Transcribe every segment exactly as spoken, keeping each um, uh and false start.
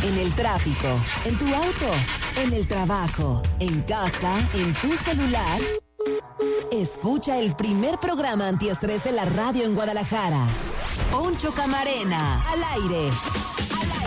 En el tráfico, en tu auto, en el trabajo, en casa, en tu celular. Escucha el primer programa antiestrés de la radio en Guadalajara. Poncho Camarena, al aire. Al aire.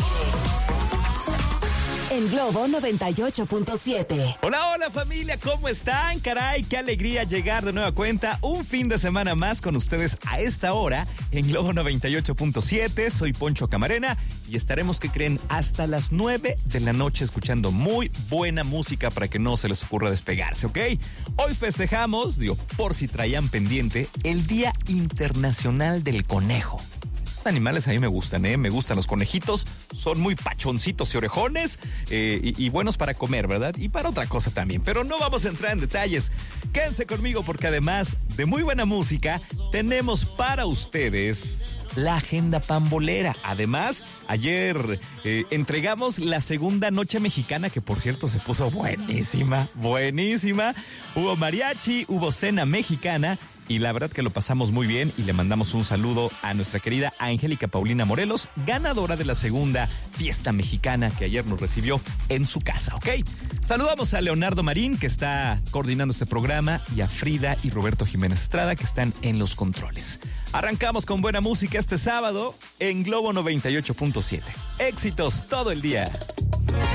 En Globo noventa y ocho punto siete. Hola, hola familia, ¿cómo están? Caray, qué alegría llegar de nueva cuenta un fin de semana más con ustedes a esta hora en Globo noventa y ocho punto siete. Soy Poncho Camarena y estaremos, ¿qué creen?, hasta las nueve de la noche escuchando muy buena música para que no se les ocurra despegarse, ¿ok? Hoy festejamos, digo, por si traían pendiente, el Día Internacional del Conejo. Animales a mí me gustan, ¿eh? Me gustan los conejitos, son muy pachoncitos y orejones eh, y, y buenos para comer, ¿verdad? Y para otra cosa también, pero no vamos a entrar en detalles. Quédense conmigo porque además de muy buena música, tenemos para ustedes la agenda pambolera. Además, ayer eh, entregamos la segunda noche mexicana, que por cierto se puso buenísima, buenísima. Hubo mariachi, hubo cena mexicana. Y la verdad que lo pasamos muy bien y le mandamos un saludo a nuestra querida Angélica Paulina Morelos, ganadora de la segunda fiesta mexicana que ayer nos recibió en su casa, ¿ok? Saludamos a Leonardo Marín, que está coordinando este programa, y a Frida y Roberto Jiménez Estrada, que están en los controles. Arrancamos con buena música este sábado en Globo noventa y ocho punto siete. Éxitos todo el día.